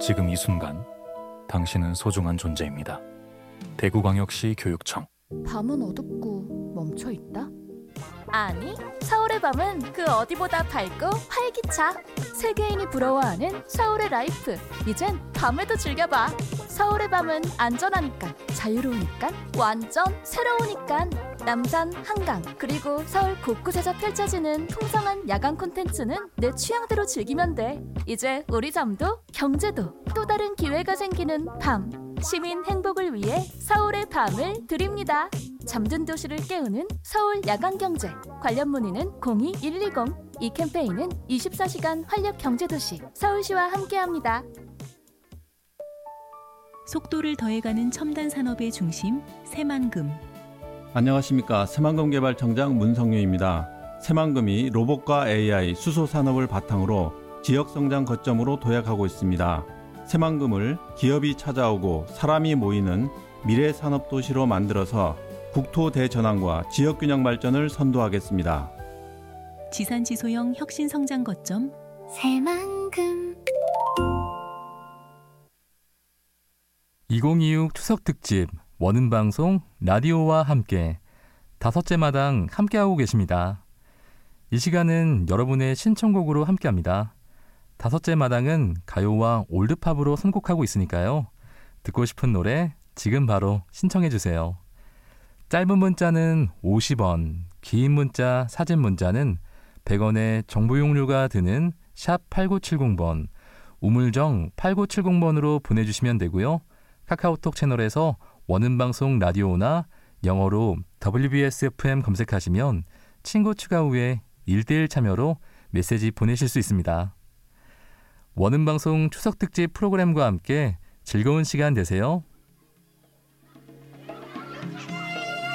지금 이 순간 당신은 소중한 존재입니다. 대구광역시 교육청. 밤은 어둡고 멈춰있다? 아니, 서울의 밤은 그 어디보다 밝고 활기차. 세계인이 부러워하는 서울의 라이프. 이젠 밤에도 즐겨봐. 서울의 밤은 안전하니까, 자유로우니까, 완전 새로우니까. 남산, 한강, 그리고 서울 곳곳에서 펼쳐지는 풍성한 야간 콘텐츠는 내 취향대로 즐기면 돼. 이제 우리 잠도 경제도 또 다른 기회가 생기는 밤. 시민 행복을 위해 서울의 밤을 드립니다. 잠든 도시를 깨우는 서울 야간경제. 관련 문의는 02-120. 이 캠페인은 24시간 활력경제도시 서울시와 함께합니다. 속도를 더해가는 첨단 산업의 중심 새만금. 안녕하십니까. 새만금개발청장 문성유입니다. 새만금이 로봇과 AI, 수소산업을 바탕으로 지역성장 거점으로 도약하고 있습니다. 새만금을 기업이 찾아오고 사람이 모이는 미래산업도시로 만들어서 국토 대전환과 지역균형 발전을 선도하겠습니다. 지산지소형 혁신성장 거점 새만금. 2026 추석특집 원음방송 라디오와 함께 5째 마당 함께하고 계십니다. 이 시간은 여러분의 신청곡으로 함께합니다. 5째 마당은 가요와 올드팝으로 선곡하고 있으니까요. 듣고 싶은 노래 지금 바로 신청해주세요. 짧은 문자는 50원, 긴 문자, 사진 문자는 100원의 정보 용료가 드는 샵 8970번, 우물정 8970번으로 보내주시면 되고요. 카카오톡 채널에서 원음방송 라디오나 영어로 WBSFM 검색하시면 친구 추가 후에 1대1 참여로 메시지 보내실 수 있습니다. 원음방송 추석특집 프로그램과 함께 즐거운 시간 되세요.